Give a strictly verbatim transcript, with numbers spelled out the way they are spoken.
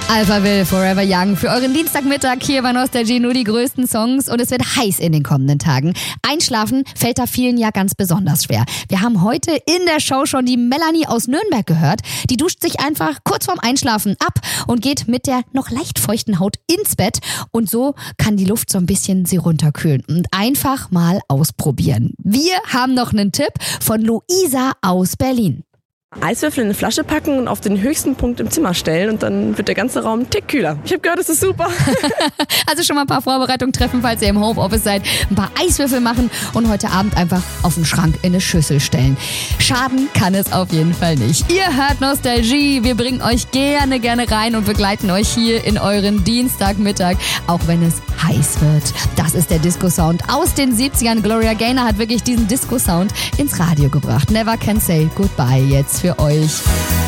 Alphaville, Forever Young. Für euren Dienstagmittag hier bei Nostalgie nur die größten Songs und es wird heiß in den kommenden Tagen. Einschlafen fällt da vielen ja ganz besonders schwer. Wir haben heute in der Show schon die Melanie aus Nürnberg gehört. Die duscht sich einfach kurz vorm Einschlafen ab und geht mit der noch leicht feuchten Haut ins Bett. Und so kann die Luft so ein bisschen sie runterkühlen und einfach mal ausprobieren. Wir haben noch einen Tipp von Luisa aus Berlin. Eiswürfel in eine Flasche packen und auf den höchsten Punkt im Zimmer stellen und dann wird der ganze Raum einen Tick kühler. Ich habe gehört, das ist super. Also schon mal ein paar Vorbereitungen treffen, falls ihr im Homeoffice seid. Ein paar Eiswürfel machen und heute Abend einfach auf den Schrank in eine Schüssel stellen. Schaden kann es auf jeden Fall nicht. Ihr hört Nostalgie. Wir bringen euch gerne, gerne rein und begleiten euch hier in euren Dienstagmittag, auch wenn es heiß wird. Das ist der Disco-Sound aus den siebzigern. Gloria Gaynor hat wirklich diesen Disco-Sound ins Radio gebracht. Never Can Say Goodbye jetzt für euch.